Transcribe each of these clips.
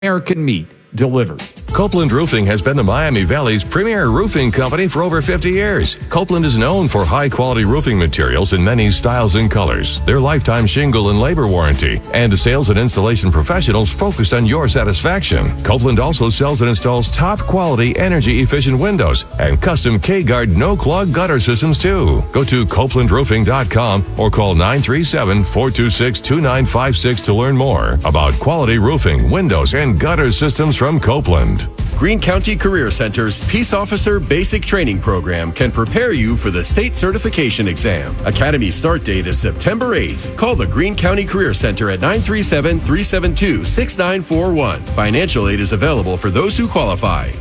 American meat delivered. Copeland Roofing has been the Miami Valley's premier roofing company for over 50 years. Copeland is known for high-quality roofing materials in many styles and colors, their lifetime shingle and labor warranty, and sales and installation professionals focused on your satisfaction. Copeland also sells and installs top-quality, energy-efficient windows and custom K-Guard no-clog gutter systems, too. Go to CopelandRoofing.com or call 937-426-2956 to learn more about quality roofing, windows, and gutter systems from Copeland. Greene County Career Center's Peace Officer Basic Training Program can prepare you for the state certification exam. Academy start date is September 8th. Call the Greene County Career Center at 937-372-6941. Financial aid is available for those who qualify.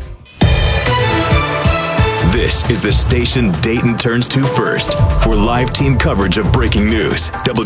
This is the station Dayton turns to first for live team coverage of breaking news.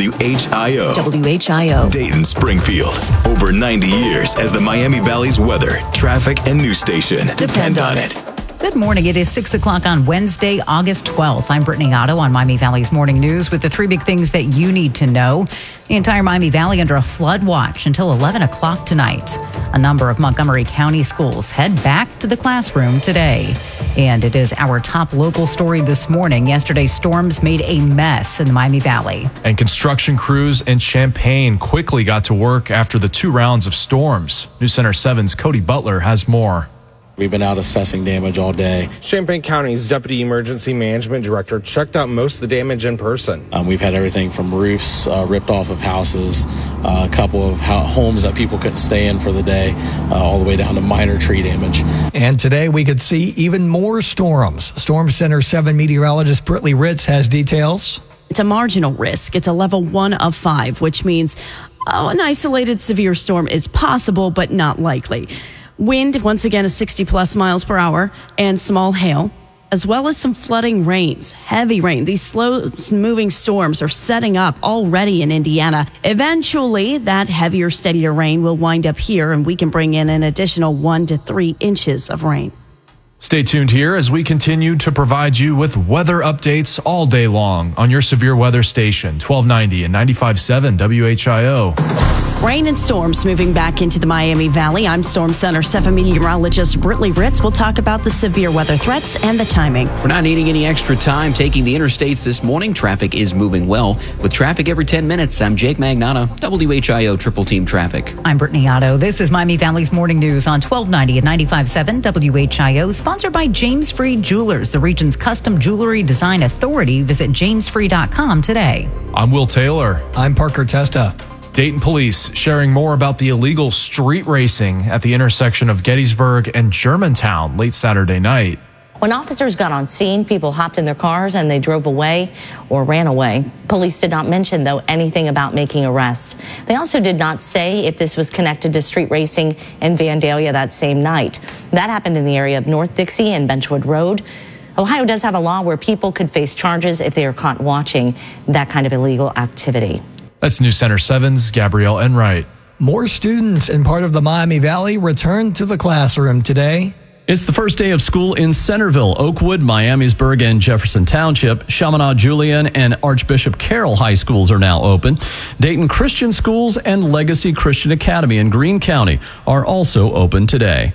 WHIO. WHIO. Dayton, Springfield. Over 90 years as the Miami Valley's weather, traffic, and news station. Depend on it. Good morning. It is 6 o'clock on Wednesday, August 12th. I'm Brittany Otto on Miami Valley's Morning News with the three big things that you need to know. The entire Miami Valley under a flood watch until 11 o'clock tonight. A number of Montgomery County schools head back to the classroom today. And it is our top local story this morning. Yesterday's storms made a mess in the Miami Valley. And construction crews in Champaign quickly got to work after the 2 rounds of storms. News Center 7's Cody Butler has more. We've been out assessing damage all day. Champaign County's Deputy Emergency Management Director checked out most of the damage in person. We've had everything from roofs ripped off of houses, a couple of homes that people couldn't stay in for the day, all the way down to minor tree damage. And today we could see even more storms. Storm Center 7 meteorologist Britley Ritz has details. It's a marginal risk. It's a level 1 of 5, which means an isolated severe storm is possible but not likely. Wind, once again, is 60-plus miles per hour, and small hail, as well as some flooding rains, heavy rain. These slow-moving storms are setting up already in Indiana. Eventually, that heavier, steadier rain will wind up here, and we can bring in an additional 1 to 3 inches of rain. Stay tuned here as we continue to provide you with weather updates all day long on your severe weather station, 1290 and 95.7 WHIO. Rain and storms moving back into the Miami Valley. I'm Storm Center 7 meteorologist Britley Ritz. We'll talk about the severe weather threats and the timing. We're not needing any extra time taking the interstates this morning. Traffic is moving well. With traffic every 10 minutes, I'm Jake Magnotta, WHIO Triple Team Traffic. I'm Brittany Otto. This is Miami Valley's Morning News on 1290 and 95.7 WHIO, sponsored by James Freed Jewelers, the region's custom jewelry design authority. Visit jamesfree.com today. I'm Will Taylor. I'm Parker Testa. Dayton police sharing more about the illegal street racing at the intersection of Gettysburg and Germantown late Saturday night. When officers got on scene, people hopped in their cars and they drove away or ran away. Police did not mention, though, anything about making arrests. They also did not say if this was connected to street racing in Vandalia that same night. That happened in the area of North Dixie and Benchwood Road. Ohio does have a law where people could face charges if they are caught watching that kind of illegal activity. That's News Center 7's Gabrielle Enright. More students in part of the Miami Valley returned to the classroom today. It's the first day of school in Centerville, Oakwood, Miamisburg, and Jefferson Township. Chaminade Julian and Archbishop Carroll High Schools are now open. Dayton Christian Schools and Legacy Christian Academy in Greene County are also open today.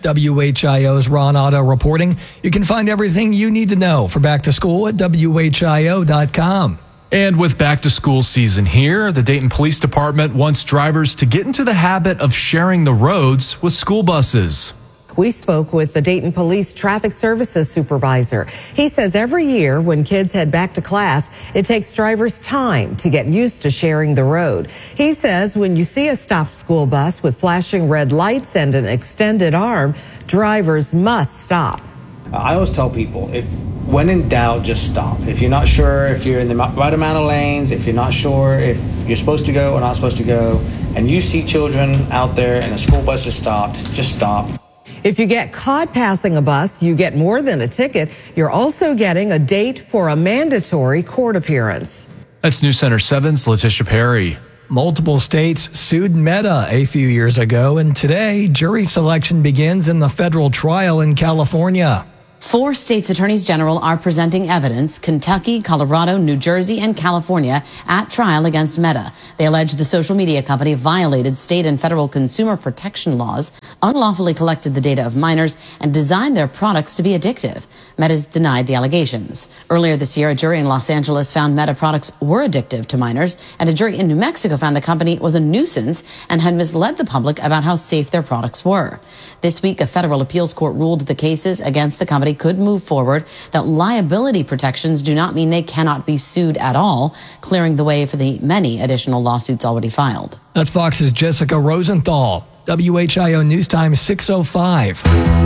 WHIO's Ron Otto reporting. You can find everything you need to know for back to school at WHIO.com. And with back to school season here, the Dayton Police Department wants drivers to get into the habit of sharing the roads with school buses. We spoke with the Dayton Police Traffic Services Supervisor. He says every year when kids head back to class, it takes drivers time to get used to sharing the road. He says when you see a stopped school bus with flashing red lights and an extended arm, drivers must stop. I always tell people, when in doubt, just stop. If you're not sure if you're in the right amount of lanes, if you're not sure if you're supposed to go or not supposed to go, and you see children out there and a school bus is stopped, just stop. If you get caught passing a bus, you get more than a ticket. You're also getting a date for a mandatory court appearance. That's News Center 7's Letitia Perry. Multiple states sued Meta a few years ago, and today jury selection begins in the federal trial in California. 4 states' attorneys general are presenting evidence, Kentucky, Colorado, New Jersey, and California, at trial against Meta. They allege the social media company violated state and federal consumer protection laws, unlawfully collected the data of minors, and designed their products to be addictive. Meta's denied the allegations. Earlier this year, a jury in Los Angeles found Meta products were addictive to minors, and a jury in New Mexico found the company was a nuisance and had misled the public about how safe their products were. This week, a federal appeals court ruled the cases against the company could move forward, that liability protections do not mean they cannot be sued at all, clearing the way for the many additional lawsuits already filed. That's Fox's Jessica Rosenthal. WHIO News Time 6:05.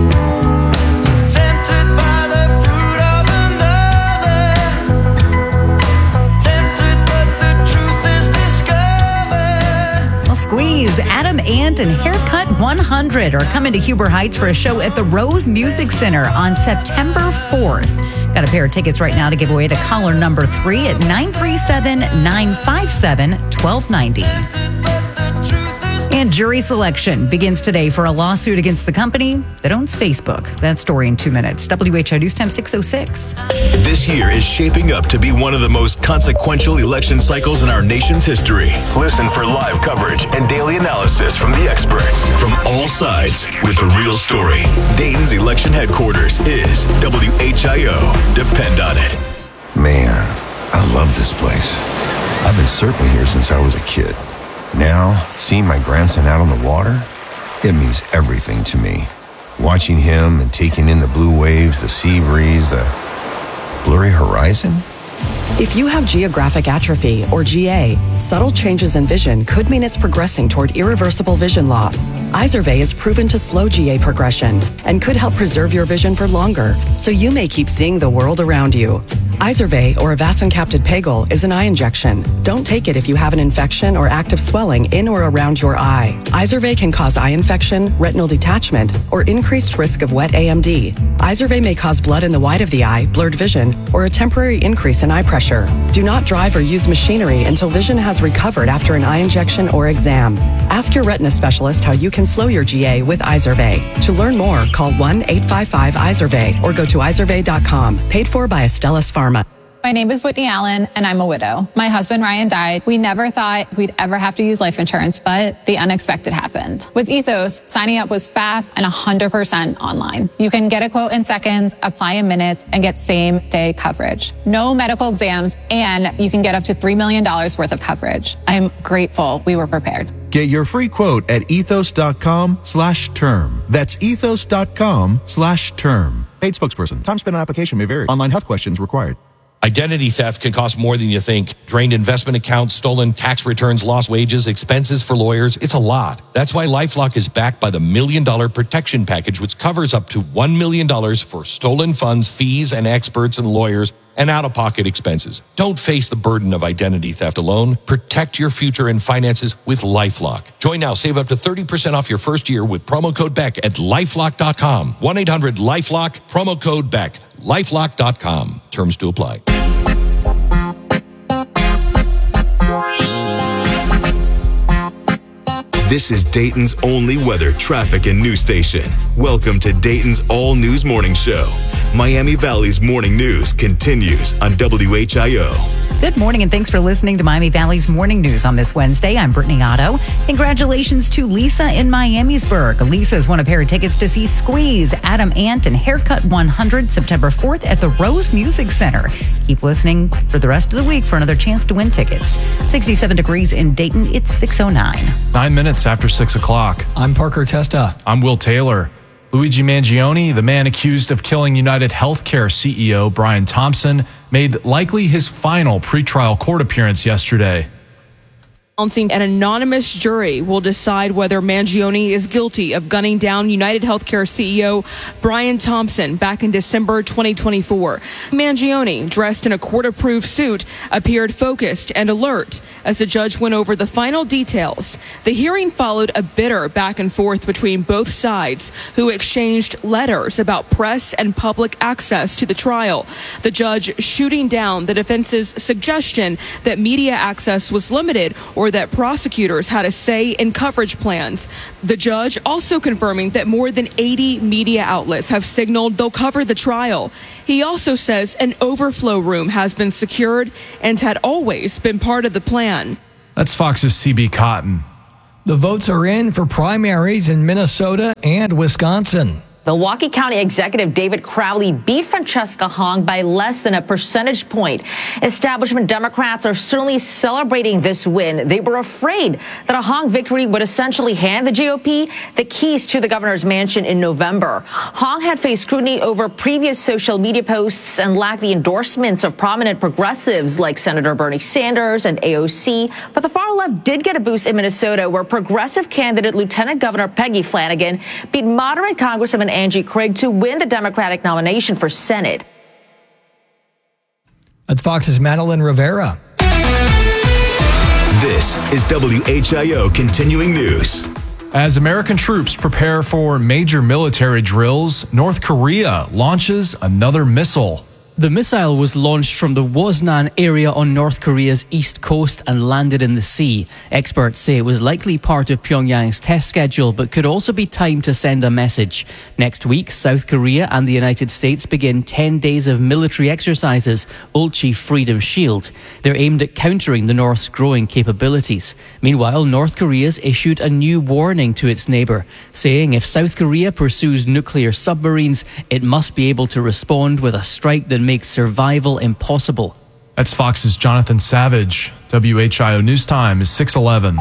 Squeeze, Adam Ant, and Haircut 100 are coming to Huber Heights for a show at the Rose Music Center on September 4th. Got a pair of tickets right now to give away to caller number 3 at 937-957-1290. And jury selection begins today for a lawsuit against the company that owns Facebook. That story in 2 minutes. WHIO News Time 6:06. This year is shaping up to be one of the most consequential election cycles in our nation's history. Listen for live coverage and daily analysis from the experts from all sides with the real story. Dayton's election headquarters is WHIO. Depend on it. Man, I love this place. I've been surfing here since I was a kid. Now, seeing my grandson out on the water, it means everything to me. Watching him and taking in the blue waves, the sea breeze, the blurry horizon. If you have geographic atrophy, or GA, subtle changes in vision could mean it's progressing toward irreversible vision loss. Izervay is proven to slow GA progression and could help preserve your vision for longer, so you may keep seeing the world around you. Izervay, or avacincaptad pegol, is an eye injection. Don't take it if you have an infection or active swelling in or around your eye. Izervay can cause eye infection, retinal detachment, or increased risk of wet AMD. Izervay may cause blood in the white of the eye, blurred vision, or a temporary increase in eye pressure. Do not drive or use machinery until vision has recovered after an eye injection or exam. Ask your retina specialist how you can slow your GA with Izervay. To learn more, call 1-855-IZERVAY or go to izervay.com. Paid for by Astellas Pharma. My name is Whitney Allen, and I'm a widow. My husband, Ryan, died. We never thought we'd ever have to use life insurance, but the unexpected happened. With Ethos, signing up was fast and 100% online. You can get a quote in seconds, apply in minutes, and get same-day coverage. No medical exams, and you can get up to $3 million worth of coverage. I'm grateful we were prepared. Get your free quote at ethos.com/term. That's ethos.com/term. Paid spokesperson. Time spent on application may vary. Online health questions required. Identity theft can cost more than you think. Drained investment accounts, stolen tax returns, lost wages, expenses for lawyers. It's a lot. That's why LifeLock is backed by the $1 Million Protection Package, which covers up to $1 million for stolen funds, fees, and experts and lawyers, and out-of-pocket expenses. Don't face the burden of identity theft alone. Protect your future and finances with LifeLock. Join now. Save up to 30% off your first year with promo code BECK at LifeLock.com. 1-800-LifeLock, promo code BECK. LifeLock.com. Terms to apply. This is Dayton's only weather, traffic, and news station. Welcome to Dayton's All News Morning Show. Miami Valley's morning news continues on WHIO. Good morning, and thanks for listening to Miami Valley's Morning News on this Wednesday. I'm Brittany Otto. Congratulations to Lisa in Miamisburg. Lisa's won a pair of tickets to see Squeeze, Adam Ant, and Haircut 100 September 4th at the Rose Music Center. Keep listening for the rest of the week for another chance to win tickets. 67 degrees in Dayton. It's 6:09. 9 minutes after 6 o'clock. I'm Parker Testa. I'm Will Taylor. Luigi Mangione, the man accused of killing United Healthcare CEO Brian Thompson, made likely his final pretrial court appearance yesterday. An anonymous jury will decide whether Mangione is guilty of gunning down United Healthcare CEO Brian Thompson back in December 2024. Mangione, dressed in a court-approved suit, appeared focused and alert as the judge went over the final details. The hearing followed a bitter back and forth between both sides, who exchanged letters about press and public access to the trial. The judge shooting down the defense's suggestion that media access was limited or or that prosecutors had a say in coverage plans. The judge also confirming that more than 80 media outlets have signaled they'll cover the trial. He also says an overflow room has been secured and had always been part of the plan. That's Fox's CB Cotton. The votes are in for primaries in Minnesota and Wisconsin. Milwaukee County Executive David Crowley beat Francesca Hong by less than a percentage point. Establishment Democrats are certainly celebrating this win. They were afraid that a Hong victory would essentially hand the GOP the keys to the governor's mansion in November. Hong had faced scrutiny over previous social media posts and lacked the endorsements of prominent progressives like Senator Bernie Sanders and AOC. But the far left did get a boost in Minnesota, where progressive candidate Lieutenant Governor Peggy Flanagan beat moderate Congresswoman Angie Craig to win the Democratic nomination for Senate. That's Fox's Madeline Rivera. This is WHIO Continuing News. As American troops prepare for major military drills, North Korea launches another missile. The missile was launched from the Woznan area on North Korea's east coast and landed in the sea. Experts say it was likely part of Pyongyang's test schedule, but could also be timed to send a message. Next week, South Korea and the United States begin 10 days of military exercises, Ulchi Freedom Shield. They're aimed at countering the North's growing capabilities. Meanwhile, North Korea's issued a new warning to its neighbour, saying if South Korea pursues nuclear submarines, it must be able to respond with a strike that makes survival impossible. That's Fox's Jonathan Savage. WHIO News Time is 6:11.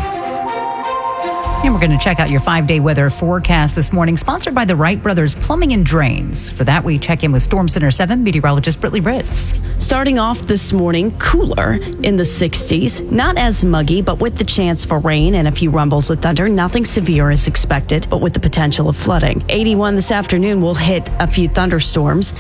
And we're going to check out your 5-day weather forecast this morning, sponsored by the Wright Brothers Plumbing and Drains. For that, we check in with Storm Center 7 meteorologist Brittany Ritz. Starting off this morning, cooler in the 60s. Not as muggy, but with the chance for rain and a few rumbles of thunder. Nothing severe is expected, but with the potential of flooding. 81 this afternoon will hit a few thunderstorms.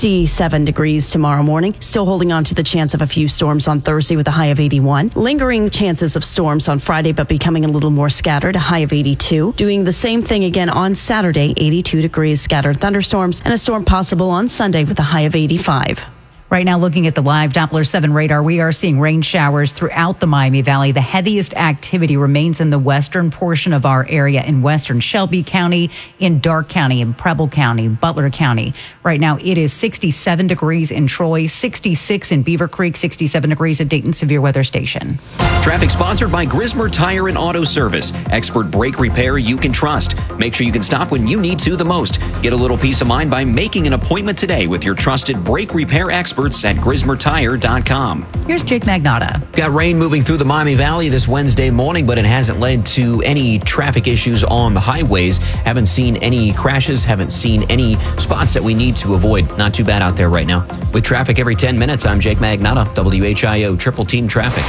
67 degrees tomorrow morning. Still holding on to the chance of a few storms on Thursday with a high of 81. Lingering chances of storms on Friday, but becoming a little more scattered. A high of 82. Doing the same thing again on Saturday, 82 degrees, scattered thunderstorms, and a storm possible on Sunday with a high of 85. Right now, looking at the live Doppler 7 radar, we are seeing rain showers throughout the Miami Valley. The heaviest activity remains in the western portion of our area in western Shelby County, in Darke County, in Preble County, Butler County. Right now, it is 67 degrees in Troy, 66 in Beaver Creek, 67 degrees at Dayton Severe Weather Station. Traffic sponsored by Grismer Tire and Auto Service. Expert brake repair you can trust. Make sure you can stop when you need to the most. Get a little peace of mind by making an appointment today with your trusted brake repair experts at GrismerTire.com. Here's Jake Magnotta. Got rain moving through the Miami Valley this Wednesday morning, but it hasn't led to any traffic issues on the highways. Haven't seen any crashes, haven't seen any spots that we need to avoid. Not too bad out there right now. With traffic every 10 minutes, I'm Jake Magnotta, WHIO Triple Team Traffic.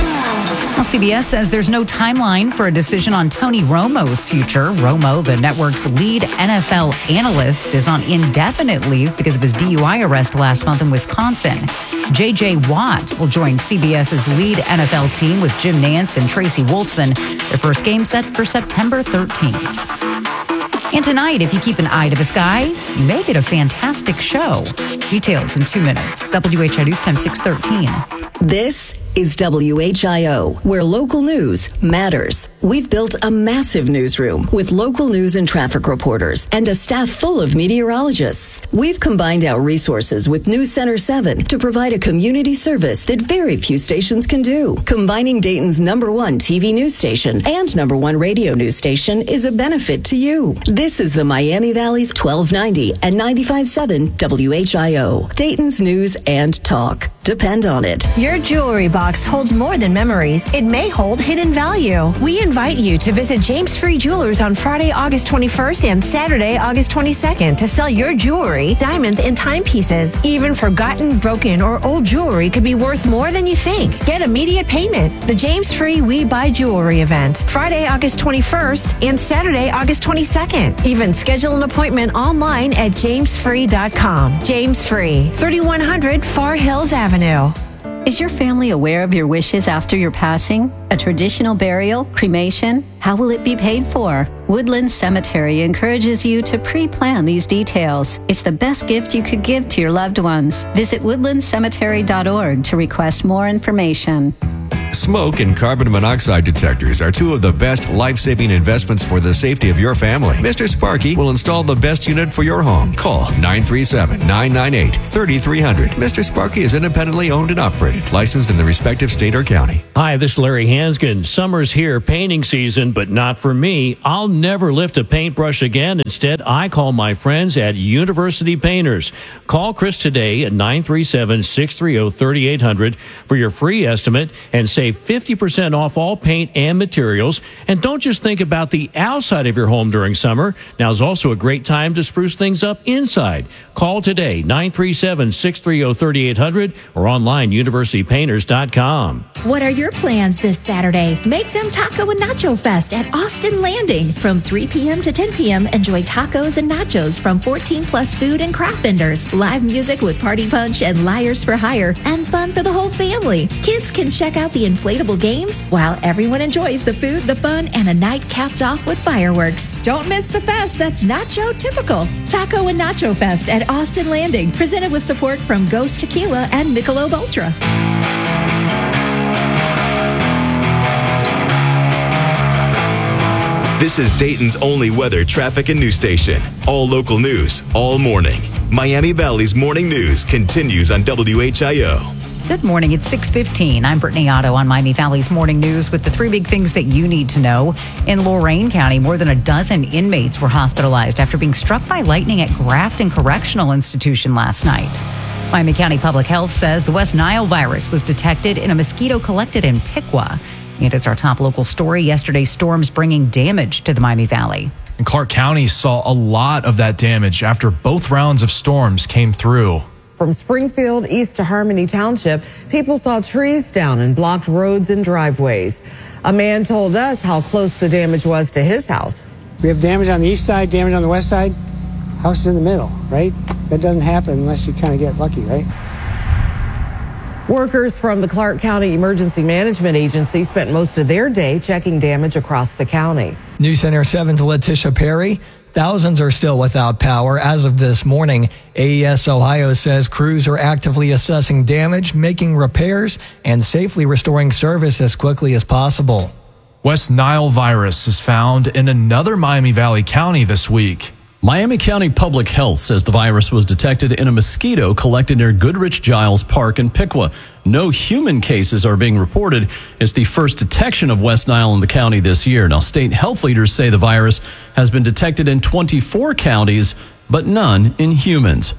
Well, CBS says there's no timeline for a decision on Tony Romo's future. Romo, the network's lead NFL analyst, is on indefinite leave because of his DUI arrest last month in Wisconsin. J.J. Watt will join CBS's lead NFL team with Jim Nantz and Tracy Wolfson. Their first game set for September 13th. And tonight, if you keep an eye to the sky, you may get a fantastic show. Details in 2 minutes. WHIO News Time 6:13. This is WHIO, where local news matters. We've built a massive newsroom with local news and traffic reporters and a staff full of meteorologists. We've combined our resources with News Center 7 to provide a community service that very few stations can do. Combining Dayton's #1 TV news station and #1 radio news station is a benefit to you. This is the Miami Valley's 1290 and 95.7 WHIO, Dayton's news and talk. Depend on it. Your jewelry box holds more than memories. It may hold hidden value. We invite you to visit James Free Jewelers on Friday, August 21st and Saturday, August 22nd to sell your jewelry, diamonds, and timepieces. Even forgotten, broken, or old jewelry could be worth more than you think. Get immediate payment. The James Free We Buy Jewelry event. Friday, August 21st and Saturday, August 22nd. Even schedule an appointment online at jamesfree.com. James Free, 3100 Far Hills Avenue. Is your family aware of your wishes after your passing? A traditional burial? Cremation? How will it be paid for? Woodland Cemetery encourages you to pre-plan these details. It's the best gift you could give to your loved ones. Visit woodlandcemetery.org to request more information. Smoke and carbon monoxide detectors are two of the best life-saving investments for the safety of your family. Mr. Sparky will install the best unit for your home. Call 937-998-3300. Mr. Sparky is independently owned and operated, licensed in the respective state or county. Hi, this is Larry Hanskin. Summer's here, painting season, but not for me. I'll never lift a paintbrush again. Instead, I call my friends at University Painters. Call Chris today at 937-630-3800 for your free estimate and save 50% off all paint and materials. And don't just think about the outside of your home during summer. Now is also a great time to spruce things up inside. Call today, 937-630-3800 or online, universitypainters.com. What are your plans this Saturday? Make them Taco and Nacho Fest at Austin Landing. From 3 p.m. to 10 p.m., enjoy tacos and nachos from 14-plus food and craft vendors, live music with Party Punch and Liars for Hire, and fun for the whole family. Kids can check out the inflatable games while everyone enjoys the food, the fun, and a night capped off with fireworks. Don't miss the fest that's Nacho typical. Taco and Nacho Fest at Austin Landing, presented with support from Ghost Tequila and Michelob Ultra. This is Dayton's only weather, traffic, and news station. All local news, all morning. Miami Valley's morning news continues on WHIO. Good morning. It's 6:15. I'm Brittany Otto on Miami Valley's morning news with the three big things that you need to know. In Lorain County, more than a dozen inmates were hospitalized after being struck by lightning at Grafton Correctional Institution last night. Miami County Public Health says the West Nile virus was detected in a mosquito collected in Piqua. And it's our top local story. Yesterday's storms bringing damage to the Miami Valley. And Clark County saw a lot of that damage after both rounds of storms came through. From Springfield east to Harmony Township, people saw trees down and blocked roads and driveways. A man told us how close the damage was to his house. We have damage on the east side, damage on the west side. House is in the middle, right? That doesn't happen unless you kind of get lucky, right? Workers from the Clark County Emergency Management Agency spent most of their day checking damage across the county. News Center 7's Letitia Perry. Thousands are still without power as of this morning. AES Ohio says crews are actively assessing damage, making repairs, and safely restoring service as quickly as possible. West Nile virus is found in another Miami Valley county this week. Miami County Public Health says the virus was detected in a mosquito collected near Goodrich Giles Park in Piqua. No human cases are being reported. It's the first detection of West Nile in the county this year. Now, state health leaders say the virus has been detected in 24 counties, but none in humans.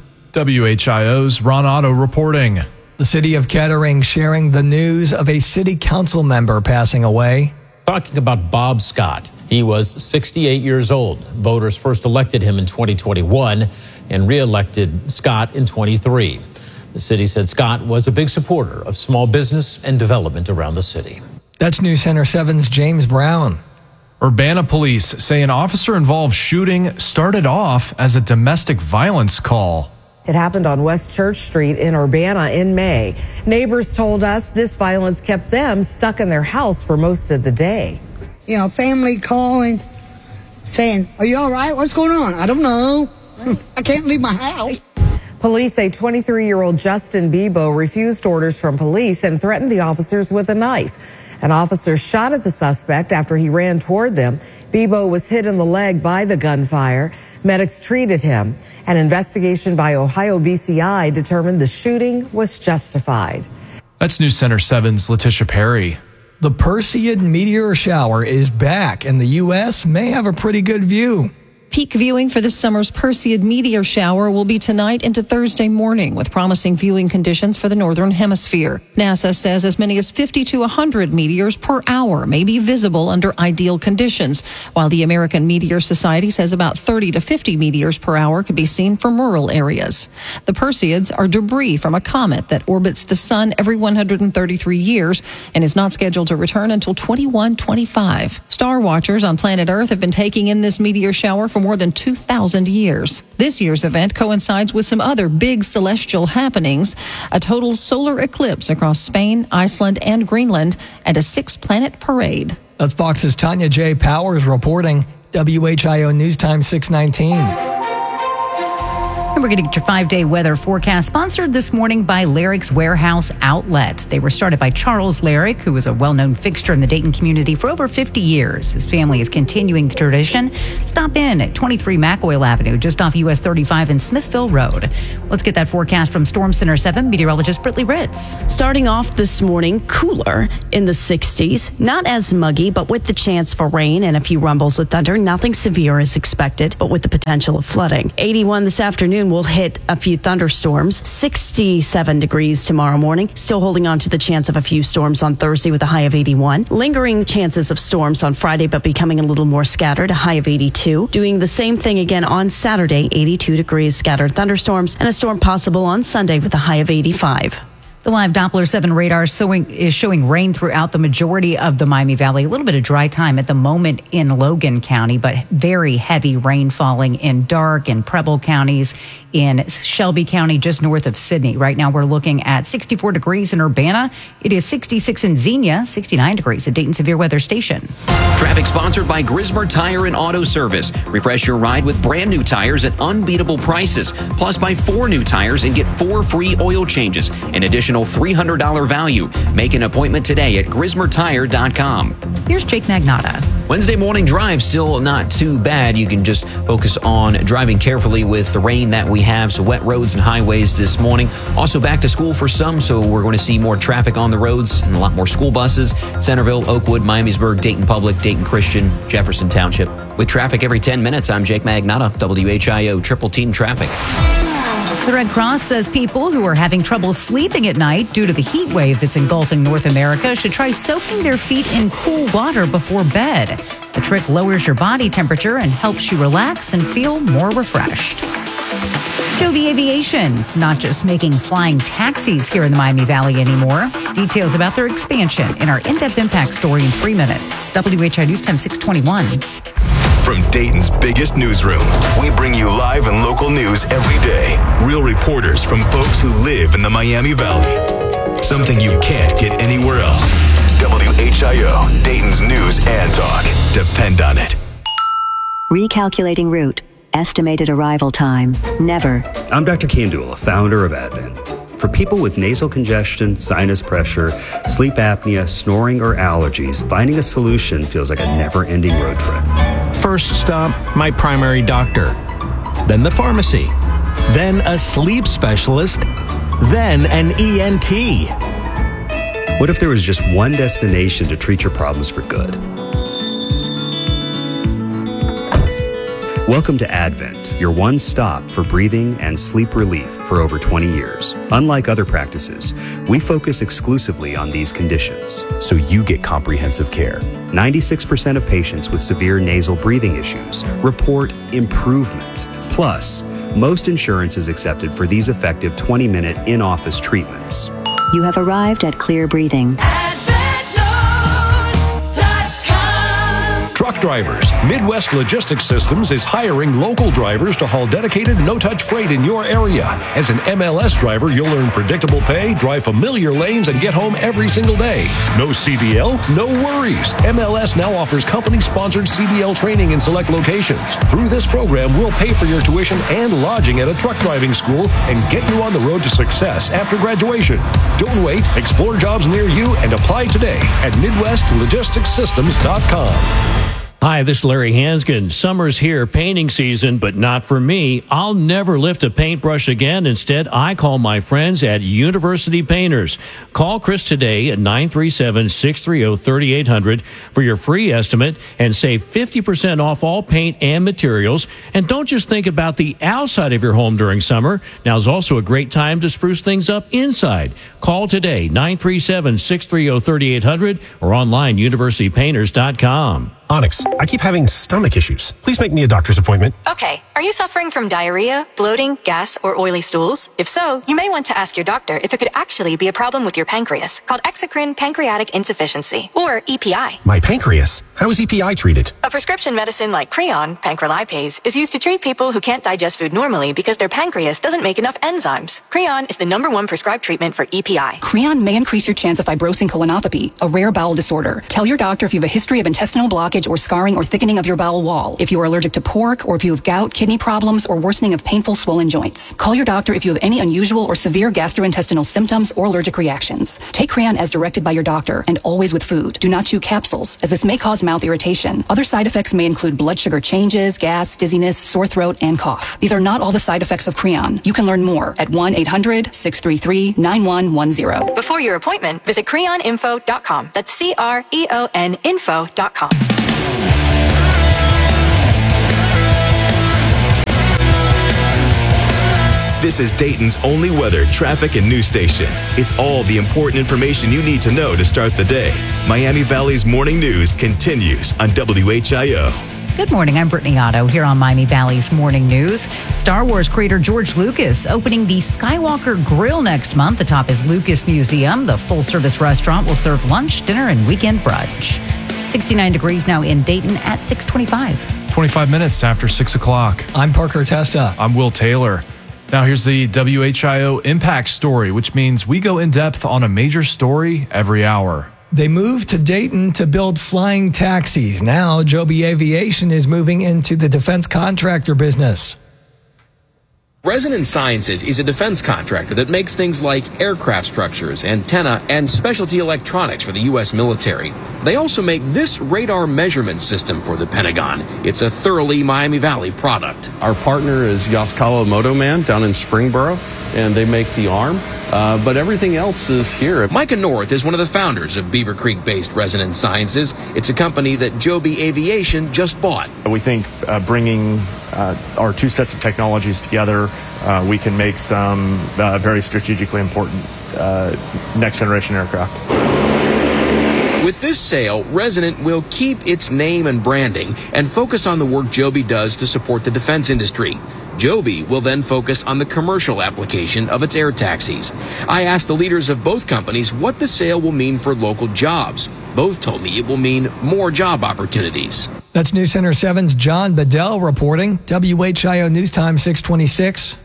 WHIO's Ron Otto reporting. The city of Kettering sharing the news of a city council member passing away. Talking about Bob Scott. He was 68 years old. Voters first elected him in 2021 and re-elected Scott in 23. The city said Scott was a big supporter of small business and development around the city. That's News Center 7's James Brown. Urbana police say an officer-involved shooting started off as a domestic violence call. It happened on West Church Street in Urbana in May. Neighbors told us this violence kept them stuck in their house for most of the day. You know, family calling, saying, "Are you all right? What's going on?" "I don't know. I can't leave my house." Police say 23-year-old Justin Bebo refused orders from police and threatened the officers with a knife. An officer shot at the suspect after he ran toward them. Bebo was hit in the leg by the gunfire. Medics treated him. An investigation by Ohio BCI determined the shooting was justified. That's News Center 7's Letitia Perry. The Perseid meteor shower is back, and the U.S. may have a pretty good view. Peak viewing for this summer's Perseid meteor shower will be tonight into Thursday morning, with promising viewing conditions for the northern hemisphere. NASA says as many as 50 to 100 meteors per hour may be visible under ideal conditions, while the American Meteor Society says about 30 to 50 meteors per hour could be seen from rural areas. The Perseids are debris from a comet that orbits the sun every 133 years and is not scheduled to return until 2125. Star watchers on planet Earth have been taking in this meteor shower for more than 2,000 years. This year's event coincides with some other big celestial happenings, a total solar eclipse across Spain, Iceland, and Greenland, and a 6-planet parade. That's Fox's Tanya J. Powers reporting. WHIO News Time 619. we're going to get your 5-day weather forecast, sponsored this morning by Larrick's Warehouse Outlet. They were started by Charles Larrick, who was a well-known fixture in the Dayton community for over 50 years. His family is continuing the tradition. Stop in at 23 McOil Avenue, just off US 35 and Smithville Road. Let's get that forecast from Storm Center 7 meteorologist Brittany Ritz. Starting off this morning, cooler in the 60s. Not as muggy, but with the chance for rain and a few rumbles of thunder. Nothing severe is expected, but with the potential of flooding. 81 this afternoon will hit a few thunderstorms. 67 degrees tomorrow morning. Still holding on to the chance of a few storms on Thursday with a high of 81. Lingering chances of storms on Friday, but becoming a little more scattered, a high of 82. Doing the same thing again on Saturday, 82 degrees, scattered thunderstorms, and a storm possible on Sunday with a high of 85. The live Doppler 7 radar is showing rain throughout the majority of the Miami Valley. A little bit of dry time at the moment in Logan County, but very heavy rain falling in Darke and Preble counties, in Shelby County, just north of Sydney. Right now, we're looking at 64 degrees in Urbana. It is 66 in Xenia, 69 degrees at Dayton Severe Weather Station. Traffic sponsored by Grismer Tire and Auto Service. Refresh your ride with brand new tires at unbeatable prices. Plus, buy 4 new tires and get 4 free oil changes. An additional $300 value. Make an appointment today at GrismerTire.com. Here's Jake Magnotta. Wednesday morning drive still not too bad. You can just focus on driving carefully with the rain that we have. So wet roads and highways this morning. Also back to school for some, so we're going to see more traffic on the roads and a lot more school buses. Centerville, Oakwood, Miamisburg, Dayton Public, Dayton Christian, Jefferson Township. With traffic every 10 minutes, I'm Jake Magnotta, WHIO Triple Team Traffic. The Red Cross says people who are having trouble sleeping at night due to the heat wave that's engulfing North America should try soaking their feet in cool water before bed. The trick lowers your body temperature and helps you relax and feel more refreshed. Joby Aviation, not just making flying taxis here in the Miami Valley anymore. Details about their expansion in our in-depth impact story in 3 minutes. WHI News Time 621. From Dayton's biggest newsroom, we bring you live and local news every day. Real reporters from folks who live in the Miami Valley. Something you can't get anywhere else. WHIO, Dayton's news and talk. Depend on it. Recalculating route. Estimated arrival time. Never. I'm Dr. Kandula, founder of Advent. For people with nasal congestion, sinus pressure, sleep apnea, snoring, or allergies, finding a solution feels like a never-ending road trip. First stop, my primary doctor. Then the pharmacy. Then a sleep specialist. Then an ENT. What if there was just one destination to treat your problems for good? Welcome to Advent, your one stop for breathing and sleep relief for over 20 years. Unlike other practices, we focus exclusively on these conditions, so you get comprehensive care. 96% of patients with severe nasal breathing issues report improvement. Plus, most insurance is accepted for these effective 20-minute in-office treatments. You have arrived at Clear Breathing. Truck drivers. Midwest Logistics Systems is hiring local drivers to haul dedicated, no-touch freight in your area. As an MLS driver, you'll earn predictable pay, drive familiar lanes, and get home every single day. No CDL? No worries. MLS now offers company-sponsored CDL training in select locations. Through this program, we'll pay for your tuition and lodging at a truck driving school and get you on the road to success after graduation. Don't wait. Explore jobs near you and apply today at MidwestLogisticsSystems.com. Hi, this is Larry Hansgen. Summer's here, painting season, but not for me. I'll never lift a paintbrush again. Instead, I call my friends at University Painters. Call Chris today at 937-630-3800 for your free estimate and save 50% off all paint and materials. And don't just think about the outside of your home during summer. Now's also a great time to spruce things up inside. Call today, 937-630-3800 or online, universitypainters.com. Onyx, I keep having stomach issues. Please make me a doctor's appointment. Okay, are you suffering from diarrhea, bloating, gas, or oily stools? If so, you may want to ask your doctor if it could actually be a problem with your pancreas, called exocrine pancreatic insufficiency, or EPI. My pancreas? How is EPI treated? A prescription medicine like Creon, pancrelipase, is used to treat people who can't digest food normally because their pancreas doesn't make enough enzymes. Creon is the #1 prescribed treatment for EPI. Creon may increase your chance of fibrosing colonopathy, a rare bowel disorder. Tell your doctor if you have a history of intestinal blockage damage or scarring or thickening of your bowel wall, if you are allergic to pork, or if you have gout, kidney problems, or worsening of painful swollen joints. Call your doctor if you have any unusual or severe gastrointestinal symptoms or allergic reactions. Take Creon as directed by your doctor and always with food. Do not chew capsules, as this may cause mouth irritation. Other side effects may include blood sugar changes, gas, dizziness, sore throat, and cough. These are not all the side effects of Creon. You can learn more at 1-800-633-9110. Before your appointment, visit creoninfo.com. That's CREON info.com. This is Dayton's only weather, traffic, and news station. It's all the important information you need to know to start the day. Miami Valley's morning news continues on WHIO. Good morning. I'm Brittany Otto here on Miami Valley's Morning News. Star Wars creator George Lucas opening the Skywalker Grill next month atop his Lucas Museum. The full-service restaurant will serve lunch, dinner, and weekend brunch. 69 degrees now in Dayton at 6:25. 25 minutes after 6 o'clock. I'm Parker Testa. I'm Will Taylor. Now here's the WHIO Impact Story, which means we go in depth on a major story every hour. They moved to Dayton to build flying taxis. Now, Joby Aviation is moving into the defense contractor business. Resonance Sciences is a defense contractor that makes things like aircraft structures, antenna, and specialty electronics for the U.S. military. They also make this radar measurement system for the Pentagon. It's a thoroughly Miami Valley product. Our partner is Yaskawa Motoman down in Springboro, and they make the arm. But everything else is here. Micah North is one of the founders of Beaver Creek-based Resonance Sciences. It's a company that Joby Aviation just bought. We think bringing our two sets of technologies together, we can make some very strategically important next-generation aircraft. With this sale, Resonant will keep its name and branding and focus on the work Joby does to support the defense industry. Joby will then focus on the commercial application of its air taxis. I asked the leaders of both companies what the sale will mean for local jobs. Both told me it will mean more job opportunities. That's News Center 7's John Bedell reporting. WHIO News Time 626.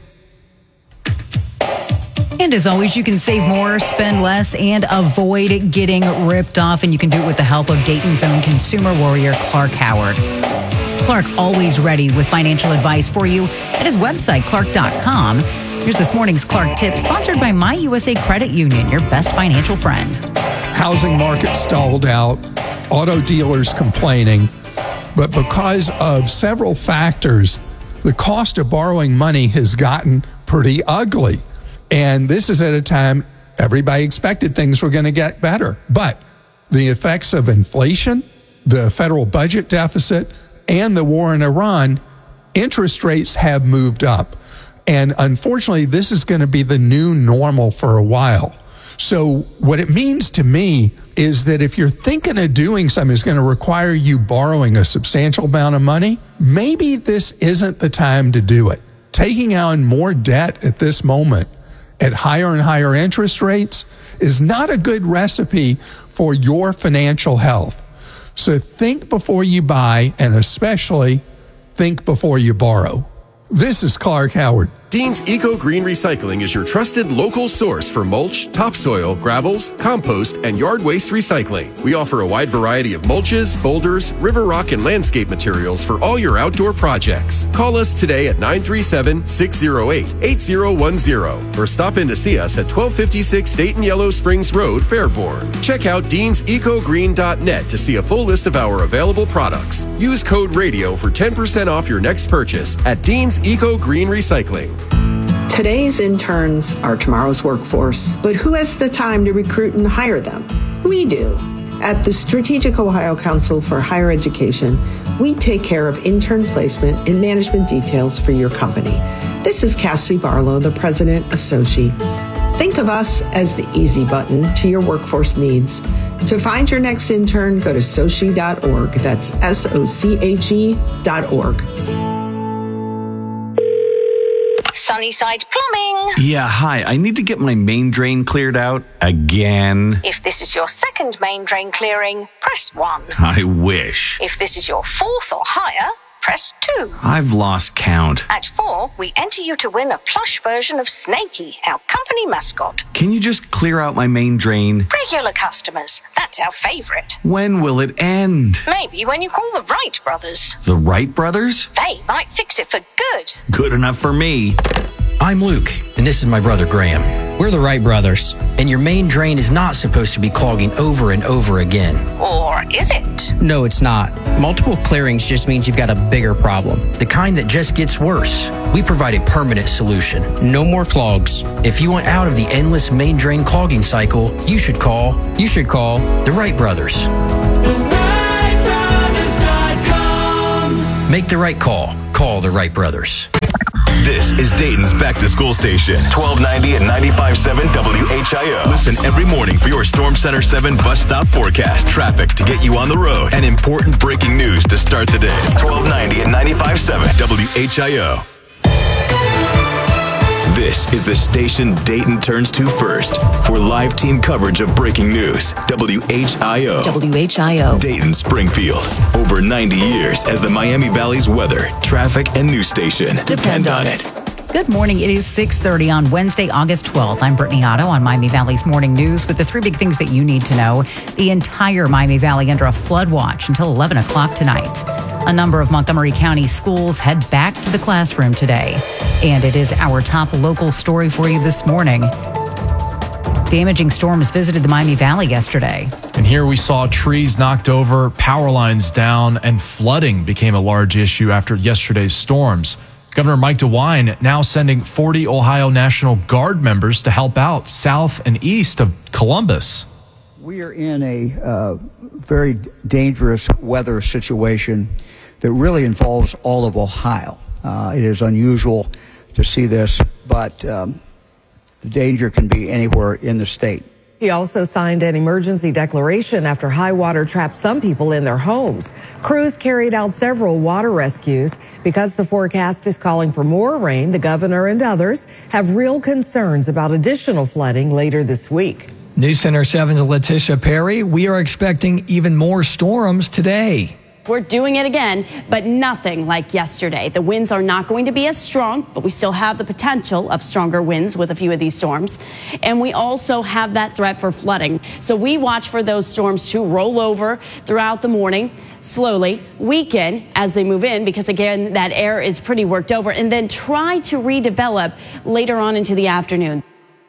And as always, you can save more, spend less, and avoid getting ripped off. And you can do it with the help of Dayton's own consumer warrior, Clark Howard. Clark, always ready with financial advice for you at his website, clark.com. Here's this morning's Clark Tip, sponsored by My USA Credit Union, your best financial friend. Housing market stalled out, auto dealers complaining, but because of several factors, the cost of borrowing money has gotten pretty ugly. And this is at a time everybody expected things were going to get better. But the effects of inflation, the federal budget deficit, and the war in Iran, interest rates have moved up. And unfortunately, this is going to be the new normal for a while. So what it means to me is that if you're thinking of doing something that's going to require you borrowing a substantial amount of money, maybe this isn't the time to do it. Taking on more debt at this moment at higher and higher interest rates is not a good recipe for your financial health. So think before you buy, and especially think before you borrow. This is Clark Howard. Dean's Eco Green Recycling is your trusted local source for mulch, topsoil, gravels, compost, and yard waste recycling. We offer a wide variety of mulches, boulders, river rock, and landscape materials for all your outdoor projects. Call us today at 937-608-8010 or stop in to see us at 1256 Dayton Yellow Springs Road, Fairborn. Check out deansecogreen.net to see a full list of our available products. Use code RADIO for 10% off your next purchase at Dean's Eco Green Recycling. Today's interns are tomorrow's workforce, but who has the time to recruit and hire them? We do. At the Strategic Ohio Council for Higher Education, we take care of intern placement and management details for your company. This is Cassie Barlow, the president of SOCHI. Think of us as the easy button to your workforce needs. To find your next intern, go to sochi.org. That's SOCHE.org. Sunnyside Plumbing. Yeah, hi. I need to get my main drain cleared out again. If this is your second main drain clearing, press 1. I wish. If this is your fourth or higher, press press 2. I've lost count. At 4, we enter you to win a plush version of Snakey, our company mascot. Can you just clear out my main drain? Regular customers, that's our favorite. When will it end? Maybe when you call the Wright brothers. The Wright brothers? They might fix it for good. Good enough for me. I'm Luke, and this is my brother Graham. We're the Wright brothers, and your main drain is not supposed to be clogging over and over again. Or is it? No, it's not. Multiple clearings just means you've got a bigger problem, the kind that just gets worse. We provide a permanent solution. No more clogs. If you want out of the endless main drain clogging cycle, you should call the Wright brothers. TheWrightBrothers.com. Make the right call. Call the Wright brothers. This is Dayton's back-to-school station, 1290 and 95.7 WHIO. Listen every morning for your Storm Center 7 bus stop forecast, traffic to get you on the road, and important breaking news to start the day. 1290 and 95.7 WHIO. This is the station Dayton turns to first for live team coverage of breaking news. WHIO. WHIO. Dayton, Springfield. Over 90 years as the Miami Valley's weather, traffic, and news station. Depend on it. Good morning. It is 6:30 on Wednesday, August 12th. I'm Brittany Otto on Miami Valley's Morning News with the 3 big things that you need to know. The entire Miami Valley under a flood watch until 11 o'clock tonight. A number of Montgomery County schools head back to the classroom today. And it is our top local story for you this morning. Damaging storms visited the Miami Valley yesterday. And here we saw trees knocked over, power lines down, and flooding became a large issue after yesterday's storms. Governor Mike DeWine now sending 40 Ohio National Guard members to help out south and east of Columbus. We are in a very dangerous weather situation that really involves all of Ohio. It is unusual to see this, but the danger can be anywhere in the state. He also signed an emergency declaration after high water trapped some people in their homes. Crews carried out several water rescues. Because the forecast is calling for more rain, the governor and others have real concerns about additional flooding later this week. News Center 7's Letitia Perry. We are expecting even more storms today. We're doing it again, but nothing like yesterday. The winds are not going to be as strong, but we still have the potential of stronger winds with a few of these storms. And we also have that threat for flooding. So we watch for those storms to roll over throughout the morning, slowly, weaken as they move in, because again, that air is pretty worked over, and then try to redevelop later on into the afternoon.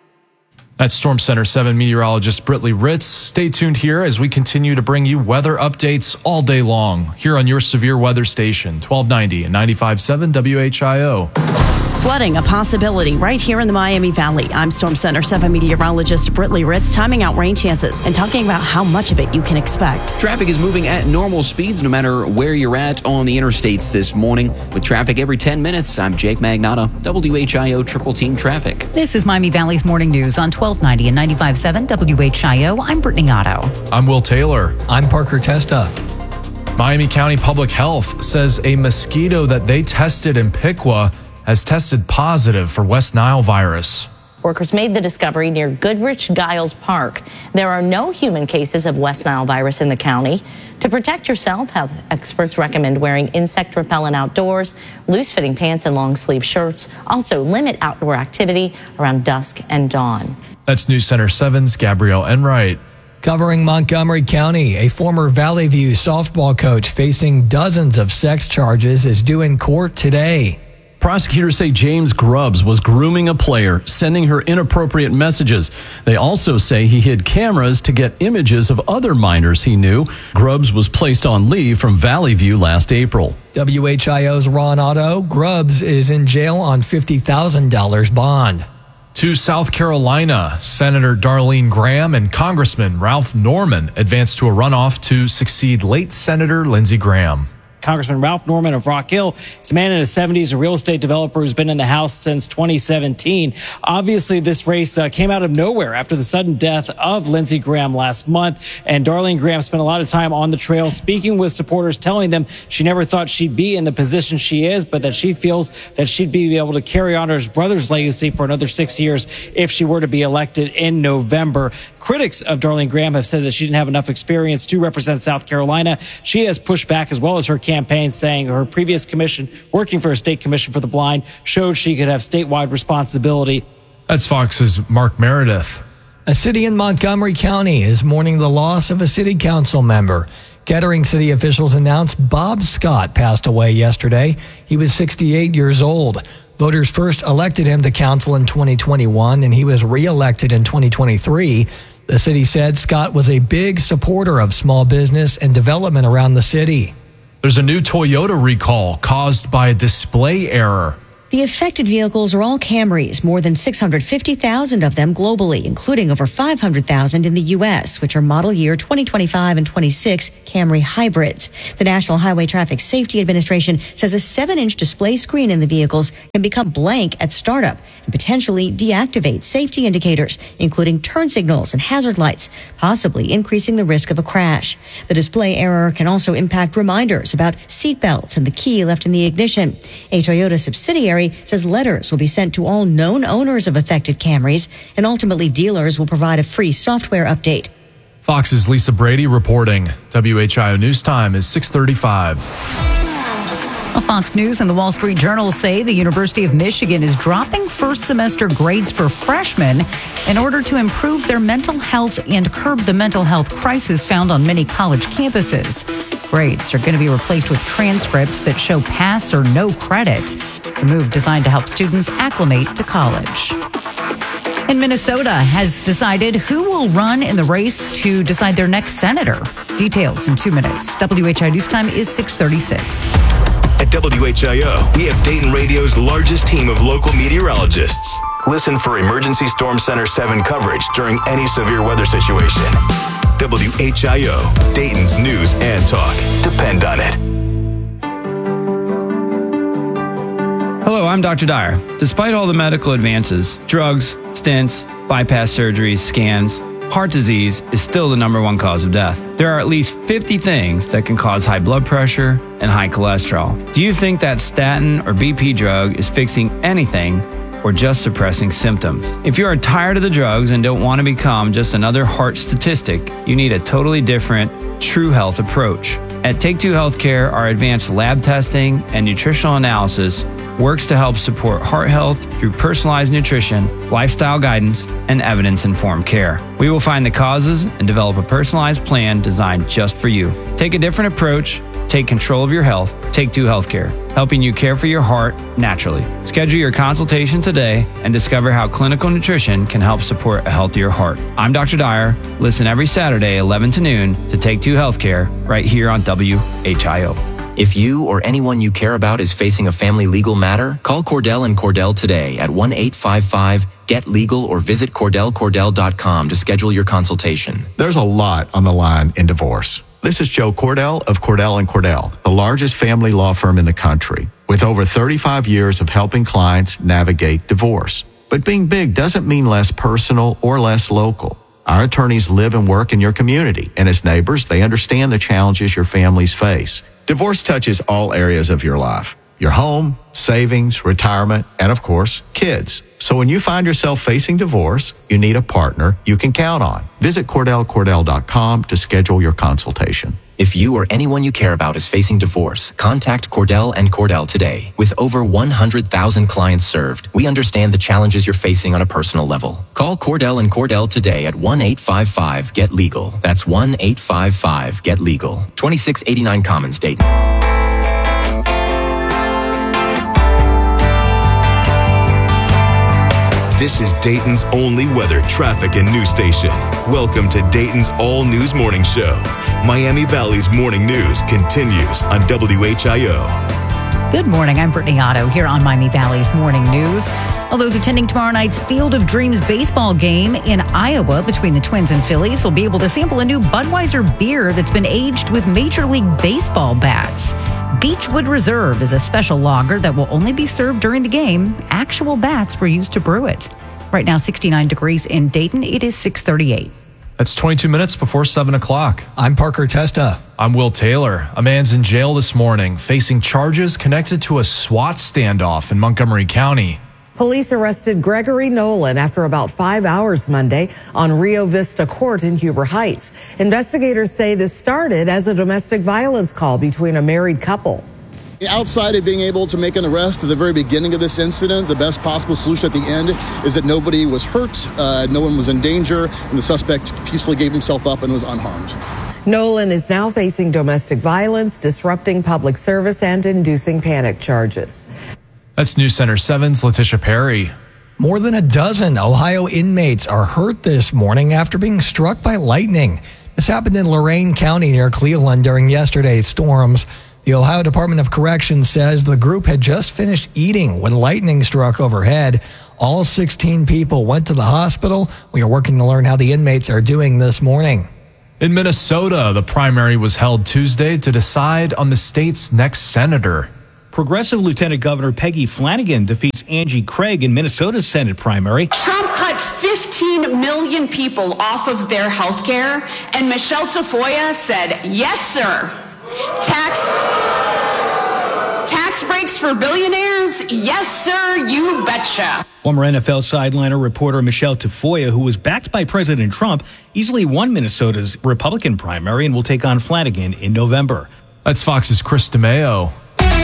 That's Storm Center 7 meteorologist Britley Ritz. Stay tuned here as we continue to bring you weather updates all day long here on your severe weather station, 1290 and 95.7 WHIO. Flooding a possibility right here in the Miami Valley. I'm Storm Center 7 meteorologist Britley Ritz, timing out rain chances and talking about how much of it you can expect. Traffic is moving at normal speeds no matter where you're at on the interstates this morning. With traffic every 10 minutes, I'm Jake Magnotta, WHIO Triple Team Traffic. This is Miami Valley's Morning News on 1290 and 95.7 WHIO. I'm Brittany Otto. I'm Will Taylor. I'm Parker Testa. Miami County Public Health says a mosquito that they tested in Piqua has tested positive for West Nile virus. Workers made the discovery near Goodrich Giles Park. There are no human cases of West Nile virus in the county. To protect yourself, health experts recommend wearing insect repellent outdoors, loose-fitting pants and long-sleeve shirts. Also, limit outdoor activity around dusk and dawn. That's News Center 7's Gabrielle Enright. Covering Montgomery County, a former Valley View softball coach facing dozens of sex charges is due in court today. Prosecutors say James Grubbs was grooming a player, sending her inappropriate messages. They also say he hid cameras to get images of other minors he knew. Grubbs was placed on leave from Valley View last April. WHIO's Ron Otto. Grubbs is in jail on $50,000 bond. To South Carolina, Senator Darlene Graham and Congressman Ralph Norman advanced to a runoff to succeed late Senator Lindsey Graham. Congressman Ralph Norman of Rock Hill is a man in his 70s, a real estate developer who's been in the House since 2017. Obviously, this race came out of nowhere after the sudden death of Lindsey Graham last month. And Darlene Graham spent a lot of time on the trail speaking with supporters, telling them she never thought she'd be in the position she is, but that she feels that she'd be able to carry on her brother's legacy for another 6 years if she were to be elected in November. Critics of Darlene Graham have said that she didn't have enough experience to represent South Carolina. She has pushed back, as well as her campaign, saying her previous commission, working for a state commission for the blind, showed she could have statewide responsibility. That's Fox's Mark Meredith. A city in Montgomery County is mourning the loss of a city council member. Kettering city officials announced Bob Scott passed away yesterday. He was 68 years old. Voters first elected him to council in 2021, and he was re-elected in 2023. The city said Scott was a big supporter of small business and development around the city. There's a new Toyota recall caused by a display error. The affected vehicles are all Camrys, more than 650,000 of them globally, including over 500,000 in the U.S., which are model year 2025 and 26 Camry hybrids. The National Highway Traffic Safety Administration says a 7-inch display screen in the vehicles can become blank at startup and potentially deactivate safety indicators, including turn signals and hazard lights, possibly increasing the risk of a crash. The display error can also impact reminders about seat belts and the key left in the ignition. A Toyota subsidiary says letters will be sent to all known owners of affected Camrys, and ultimately dealers will provide a free software update. Fox's Lisa Brady reporting. WHIO News Time is 6:35. Fox News and the Wall Street Journal say the University of Michigan is dropping first semester grades for freshmen in order to improve their mental health and curb the mental health crisis found on many college campuses. Grades are going to be replaced with transcripts that show pass or no credit. The move designed to help students acclimate to college. And Minnesota has decided who will run in the race to decide their next senator. Details in 2 minutes. WHIO News Time is 6:36. At WHIO, we have Dayton Radio's largest team of local meteorologists. Listen for Emergency Storm Center 7 coverage during any severe weather situation. WHIO, Dayton's news and talk. Depend on it. Hello, I'm Dr. Dyer. Despite all the medical advances, drugs, stents, bypass surgeries, scans, heart disease is still the #1 cause of death. There are at least 50 things that can cause high blood pressure and high cholesterol. Do you think that statin or BP drug is fixing anything or just suppressing symptoms? If you are tired of the drugs and don't want to become just another heart statistic, you need a totally different, true health approach. At Take Two Healthcare, our advanced lab testing and nutritional analysis works to help support heart health through personalized nutrition, lifestyle guidance, and evidence-informed care. We will find the causes and develop a personalized plan designed just for you. Take a different approach. Take control of your health. Take Two Healthcare, helping you care for your heart naturally. Schedule your consultation today and discover how clinical nutrition can help support a healthier heart. I'm Dr. Dyer. Listen every Saturday, 11 to noon, to Take Two Healthcare right here on WHIO. If you or anyone you care about is facing a family legal matter, call Cordell and Cordell today at 1-855-GET-LEGAL or visit CordellCordell.com to schedule your consultation. There's a lot on the line in divorce. This is Joe Cordell of Cordell & Cordell, the largest family law firm in the country, with over 35 years of helping clients navigate divorce. But being big doesn't mean less personal or less local. Our attorneys live and work in your community, and as neighbors, they understand the challenges your families face. Divorce touches all areas of your life: your home, savings, retirement, and of course, kids. So when you find yourself facing divorce, you need a partner you can count on. Visit CordellCordell.com to schedule your consultation. If you or anyone you care about is facing divorce, contact Cordell and Cordell today. With over 100,000 clients served, we understand the challenges you're facing on a personal level. Call Cordell and Cordell today at 1-855-GET-LEGAL. That's 1-855-GET-LEGAL. 2689 Commons, Dayton. This is Dayton's only weather, traffic, and news station. Welcome to Dayton's All News Morning Show. Miami Valley's morning news continues on WHIO. Good morning. I'm Brittany Otto here on Miami Valley's Morning News. All those attending tomorrow night's Field of Dreams baseball game in Iowa between the Twins and Phillies will be able to sample a new Budweiser beer that's been aged with Major League Baseball bats. Beechwood Reserve is a special lager that will only be served during the game. Actual bats were used to brew it. Right now, 69 degrees in Dayton. It is 6:38. That's 22 minutes before 7 o'clock. I'm Parker Testa. I'm Will Taylor. A man's in jail this morning facing charges connected to a SWAT standoff in Montgomery County. Police arrested Gregory Nolan after about 5 hours Monday on Rio Vista Court in Huber Heights. Investigators say this started as a domestic violence call between a married couple. Outside of being able to make an arrest at the very beginning of this incident, the best possible solution at the end is that nobody was hurt, no one was in danger, and the suspect peacefully gave himself up and was unharmed. Nolan is now facing domestic violence, disrupting public service, and inducing panic charges. That's News Center 7's Letitia Perry. More than a dozen Ohio inmates are hurt this morning after being struck by lightning. This happened in Lorain County near Cleveland during yesterday's storms. The Ohio Department of Corrections says the group had just finished eating when lightning struck overhead. All 16 people went to the hospital. We are working to learn how the inmates are doing this morning. In Minnesota, the primary was held Tuesday to decide on the state's next senator. Progressive Lieutenant Governor Peggy Flanagan defeats Angie Craig in Minnesota's Senate primary. Trump cut 15 million people off of their health care, and Michelle Tafoya said, yes, sir. Tax breaks for billionaires? Yes, sir, you betcha. Former NFL sideliner reporter Michelle Tafoya, who was backed by President Trump, easily won Minnesota's Republican primary and will take on Flanagan in November. That's Fox's Chris DeMeo.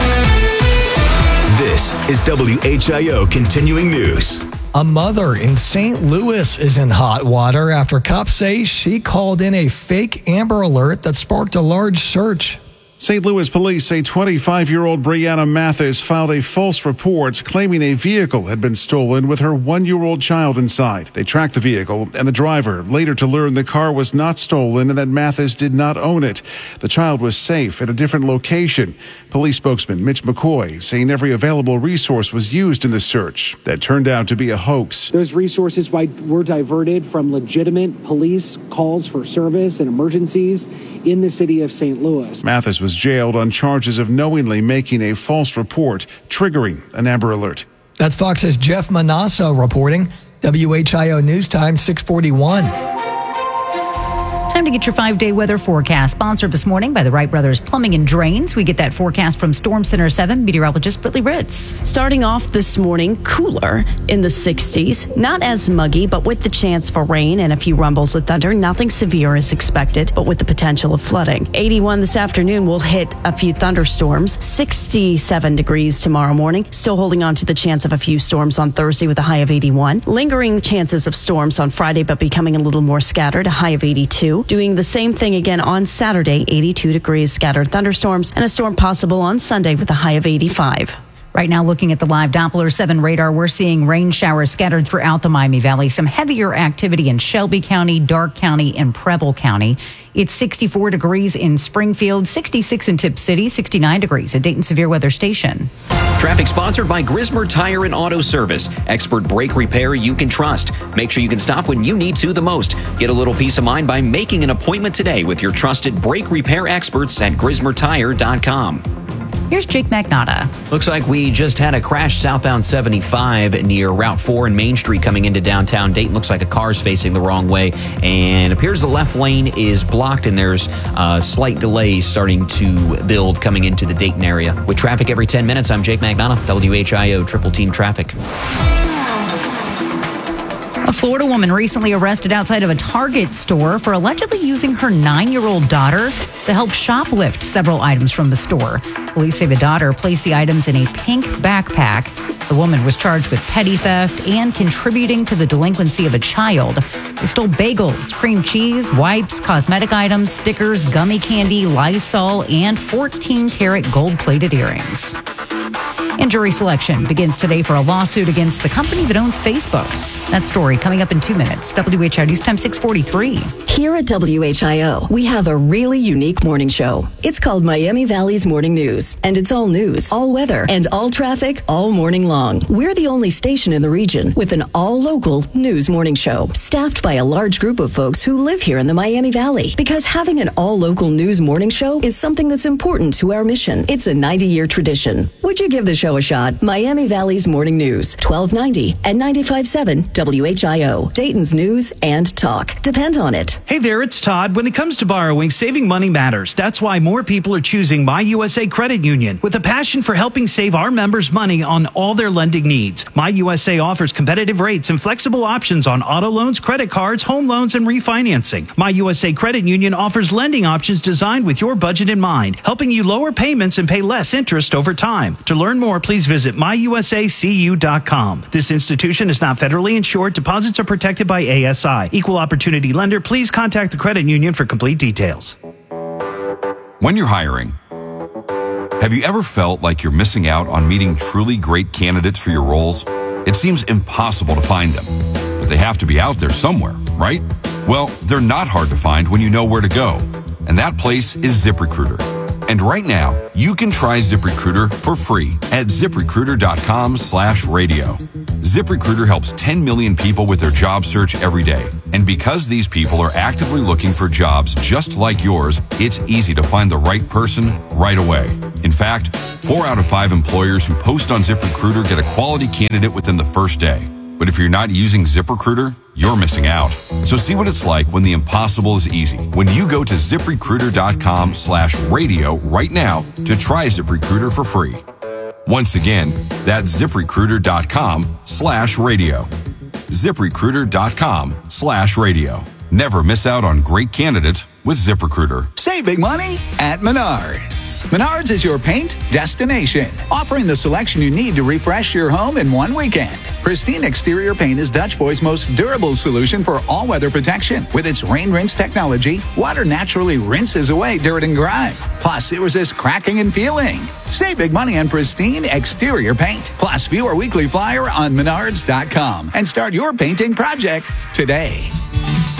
This is WHIO Continuing News. A mother in St. Louis is in hot water after cops say she called in a fake Amber Alert that sparked a large search. St. Louis police say 25-year-old Brianna Mathis filed a false report claiming a vehicle had been stolen with her 1-year-old child inside. They tracked the vehicle and the driver, later to learn the car was not stolen and that Mathis did not own it. The child was safe at a different location. Police spokesman Mitch McCoy saying every available resource was used in the search. That turned out to be a hoax. Those resources were diverted from legitimate police calls for service and emergencies in the city of St. Louis. Mathis was jailed on charges of knowingly making a false report, triggering an Amber Alert. That's Fox's Jeff Manasso reporting. WHIO News Time 641. Time to get your 5-day weather forecast. Sponsored this morning by the Wright Brothers Plumbing and Drains. We get that forecast from Storm Center 7 meteorologist Brittany Ritz. Starting off this morning, cooler in the 60s. Not as muggy, but with the chance for rain and a few rumbles of thunder. Nothing severe is expected, but with the potential of flooding. 81 this afternoon will hit a few thunderstorms. 67 degrees tomorrow morning. Still holding on to the chance of a few storms on Thursday with a high of 81. Lingering chances of storms on Friday, but becoming a little more scattered, a high of 82. Doing the same thing again on Saturday, 82 degrees, scattered thunderstorms, and a storm possible on Sunday with a high of 85. Right now, looking at the live Doppler 7 radar, we're seeing rain showers scattered throughout the Miami Valley. Some heavier activity in Shelby County, Darke County, and Preble County. It's 64 degrees in Springfield, 66 in Tip City, 69 degrees at Dayton Severe Weather Station. Traffic sponsored by Grismer Tire and Auto Service. Expert brake repair you can trust. Make sure you can stop when you need to the most. Get a little peace of mind by making an appointment today with your trusted brake repair experts at GrismerTire.com. Here's Jake Magnotta. Looks like we just had a crash southbound 75 near Route 4 and Main Street coming into downtown Dayton. Looks like a car's facing the wrong way and appears the left lane is blocked and there's slight delays starting to build coming into the Dayton area. With traffic every 10 minutes, I'm Jake Magnotta, WHIO Triple Team Traffic. A Florida woman recently arrested outside of a Target store for allegedly using her 9-year-old daughter to help shoplift several items from the store. Police say the daughter placed the items in a pink backpack. The woman was charged with petty theft and contributing to the delinquency of a child. They stole bagels, cream cheese, wipes, cosmetic items, stickers, gummy candy, Lysol, and 14-karat gold-plated earrings. And jury selection begins today for a lawsuit against the company that owns Facebook. That story coming up in 2 minutes. WHIO News Time 643. Here at WHIO, we have a really unique morning show. It's called Miami Valley's Morning News, and it's all news, all weather, and all traffic all morning long. We're the only station in the region with an all-local news morning show, staffed by a large group of folks who live here in the Miami Valley. Because having an all-local news morning show is something that's important to our mission. It's a 90-year tradition. Would Should you give the show a shot? Miami Valley's Morning News, 1290 and 95.7 WHIO. Dayton's news and talk. Depend on it. Hey there, it's Todd. When it comes to borrowing, saving money matters. That's why more people are choosing My USA Credit Union. With a passion for helping save our members money on all their lending needs, My USA offers competitive rates and flexible options on auto loans, credit cards, home loans, and refinancing. My USA Credit Union offers lending options designed with your budget in mind, helping you lower payments and pay less interest over time. To learn more, please visit myusacu.com. This institution is not federally insured. Deposits are protected by ASI. Equal opportunity lender. Please contact the credit union for complete details. When you're hiring, have you ever felt like you're missing out on meeting truly great candidates for your roles? It seems impossible to find them, but they have to be out there somewhere, right? Well, they're not hard to find when you know where to go, and that place is ZipRecruiter. And right now, you can try ZipRecruiter for free at ZipRecruiter.com/radio. ZipRecruiter helps 10 million people with their job search every day. And because these people are actively looking for jobs just like yours, it's easy to find the right person right away. In fact, 4 out of 5 employers who post on ZipRecruiter get a quality candidate within the first day. But if you're not using ZipRecruiter, you're missing out. So see what it's like when the impossible is easy. When you go to ZipRecruiter.com/radio right now to try ZipRecruiter for free. Once again, that's ZipRecruiter.com/radio. ZipRecruiter.com/radio. Never miss out on great candidates with ZipRecruiter. Save big money at Menards. Menards is your paint destination, offering the selection you need to refresh your home in one weekend. Pristine Exterior Paint is Dutch Boy's most durable solution for all-weather protection. With its rain rinse technology, water naturally rinses away dirt and grime. Plus, it resists cracking and peeling. Save big money on Pristine Exterior Paint. Plus, view our weekly flyer on Menards.com and start your painting project today.